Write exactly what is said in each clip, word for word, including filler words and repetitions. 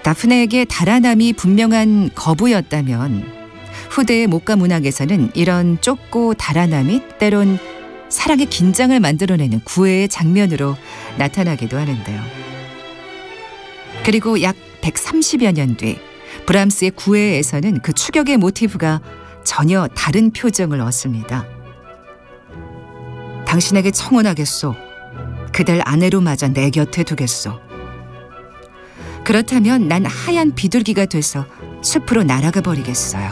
다프네에게 달아남이 분명한 거부였다면 후대의 목가 문학에서는 이런 쫓고 달아남이 때론 사랑의 긴장을 만들어내는 구애의 장면으로 나타나기도 하는데요. 그리고 약 백삼십여 년 뒤 브람스의 구애에서는 그 추격의 모티브가 전혀 다른 표정을 얻습니다. 당신에게 청혼하겠소. 그댈 아내로 맞아 내 곁에 두겠소. 그렇다면 난 하얀 비둘기가 돼서 숲으로 날아가 버리겠어요.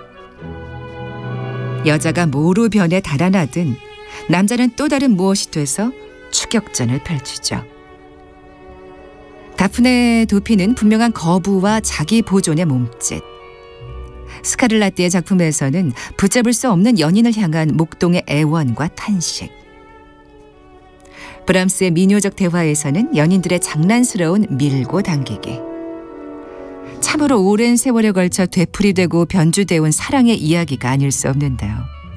여자가 뭐로 변해 달아나든 남자는 또 다른 무엇이 돼서 추격전을 펼치죠. 다프네 도피는 분명한 거부와 자기 보존의 몸짓. 스카를라띠의 작품에서는 붙잡을 수 없는 연인을 향한 목동의 애원과 탄식. 브람스의 미녀적 대화에서는 연인들의 장난스러운 밀고 당기기. 참으로 오랜 세월에 걸쳐 되풀이되고 변주되어 온 사랑의 이야기가 아닐 수 없는데요.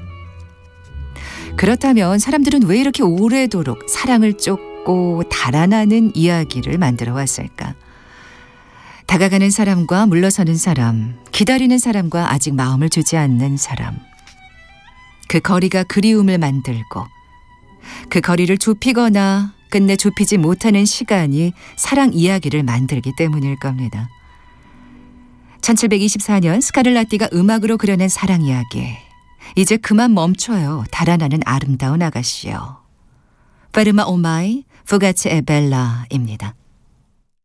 그렇다면 사람들은 왜 이렇게 오래도록 사랑을 쫓고 달아나는 이야기를 만들어 왔을까? 다가가는 사람과 물러서는 사람, 기다리는 사람과 아직 마음을 주지 않는 사람. 그 거리가 그리움을 만들고 그 거리를 좁히거나 끝내 좁히지 못하는 시간이 사랑 이야기를 만들기 때문일 겁니다. 천칠백이십사 년 스카를라띠가 음악으로 그려낸 사랑 이야기. 이제 그만 멈춰요. 달아나는 아름다운 아가씨요. 페르마 오마이, 푸가치 에벨라입니다.